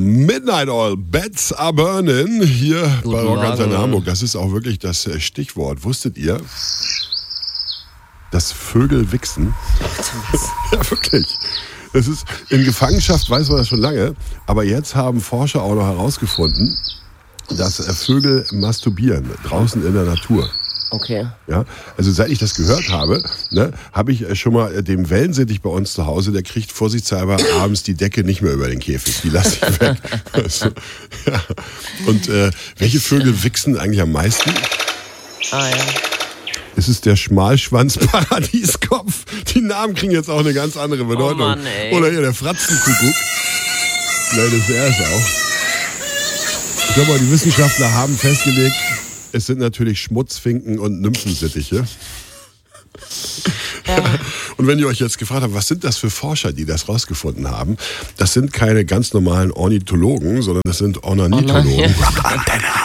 Midnight Oil, Beds are burning, hier Guten bei Rock Antenne Morgen. Hamburg. Das ist auch wirklich das Stichwort. Wusstet ihr, dass Vögel wichsen? Ja, wirklich. Das ist, in Gefangenschaft weiß man das schon lange, aber jetzt haben Forscher auch noch herausgefunden, dass Vögel masturbieren, draußen in der Natur. Okay. Ja, also seit ich das gehört habe, habe ich schon mal dem Wellensittich bei uns zu Hause, der kriegt vorsichtshalber abends die Decke nicht mehr über den Käfig, die lasse ich weg. Also, ja. Und welche Vögel wichsen eigentlich am meisten? Ah ja. Es ist der Schmalschwanz-Paradieskopf. Die Namen kriegen jetzt auch eine ganz andere Bedeutung. Oh Mann, ey. Oder hier der Fratzenkuckuck. Nein, das ist er es auch. Ich glaube mal, die Wissenschaftler haben festgelegt, es sind natürlich Schmutzfinken und Nymphensittiche. Ja. Und wenn ihr euch jetzt gefragt habt, was sind das für Forscher, die das rausgefunden haben? Das sind keine ganz normalen Ornithologen, sondern das sind Ornithologen. Oh nein.